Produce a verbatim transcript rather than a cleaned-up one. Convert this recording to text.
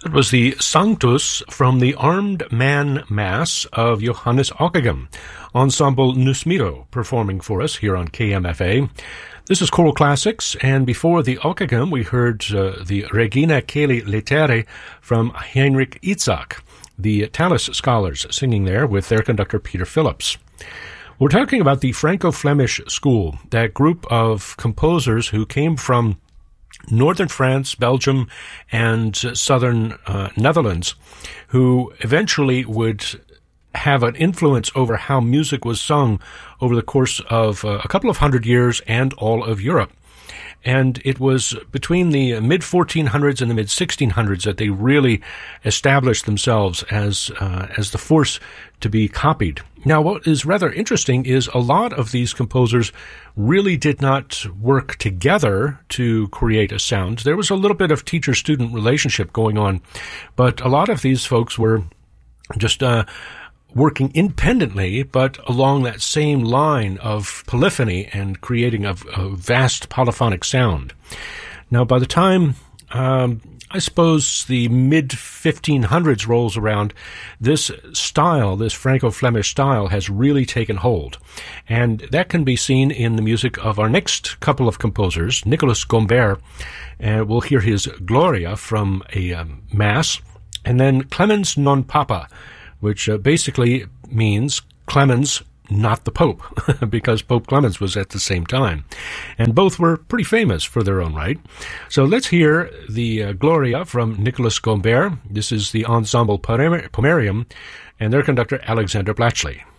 It was the Sanctus from the Armed Man Mass of Johannes Ockeghem, Ensemble Nusmiro, performing for us here on K M F A. This is Choral Classics, and before the Ockeghem, we heard uh, the Regina Caeli Lettere from Heinrich Itzhak, the Tallis Scholars singing there with their conductor Peter Phillips. We're talking about the Franco-Flemish School, that group of composers who came from northern France, Belgium, and southern uh, Netherlands, who eventually would have an influence over how music was sung over the course of uh, a couple of hundred years and all of Europe. And it was between the mid fourteen hundreds and the mid sixteen hundreds that they really established themselves as uh, as the force to be copied. Now, what is rather interesting is a lot of these composers really did not work together to create a sound. There was a little bit of teacher-student relationship going on, but a lot of these folks were just uh working independently, but along that same line of polyphony and creating a, a vast polyphonic sound. Now, by the time, um, I suppose, the mid fifteen hundreds rolls around, this style, this Franco-Flemish style, has really taken hold. And that can be seen in the music of our next couple of composers, Nicolas Gombert, and we'll hear his Gloria from a um, Mass, and then Clemens non Papa, which uh, basically means Clemens, not the Pope, because Pope Clemens was at the same time. And both were pretty famous for their own right. So let's hear the uh, Gloria from Nicolas Gombert. This is the Ensemble Pomerium and their conductor Alexander Blatchley.